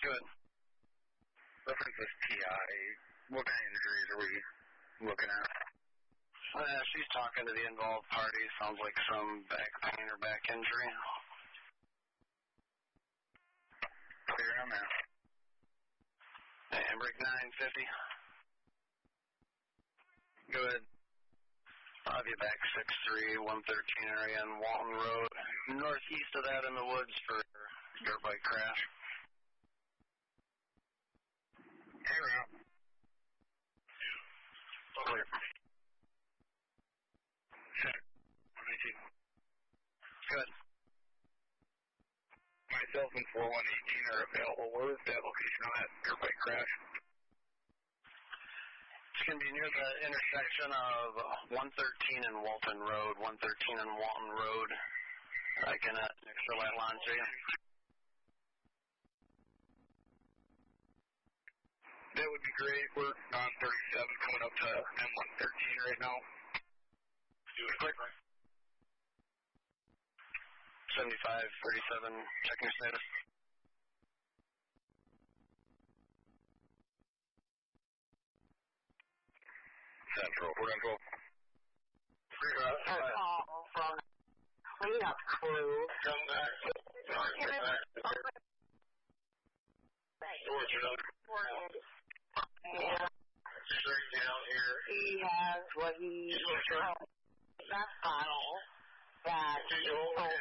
Good. Reference is TI. What kind of injuries are we looking at? She's talking to the involved party. Sounds like some back pain or back injury. Clear on that. And break 950. Go ahead. I'll be back 6'3", 113 area on Walton Road. Northeast of that in the woods for dirt bike crash. Hey, Rob. Clear. Check. 118. Good. Myself and 4118 are available. Where is that location on that dirt bike crash? It's going to be near the intersection of 113 and Walton Road, 113 and Walton Road. I can extra that line to you. That would be great. We're on 37 coming up to M113 right now. Do it quickly. 7537, checking your status. Central, we're on 12. A call from cleanup crew. Come back. What's your number? Yeah. Straight down here. He has what he that bottle that he told us.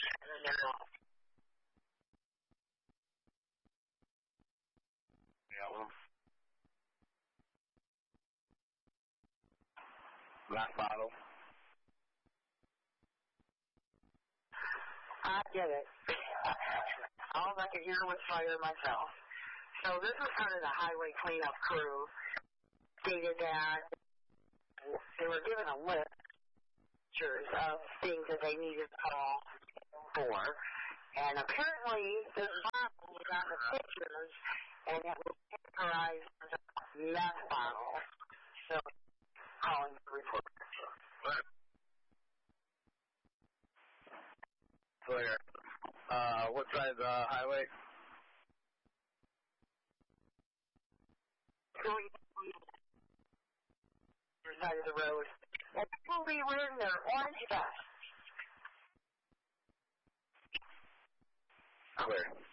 Yeah, well. Black bottle. I get it. All I could hear was fire myself. So this was part of the highway cleanup crew. Stated that they were given a list of things that they needed to call for. And apparently this bottle was on the pictures and it was categorized as a meth bottle. So calling the report. Right. Clear. What side of the highway? Side of the road. And people be wearing their orange vests. Clear.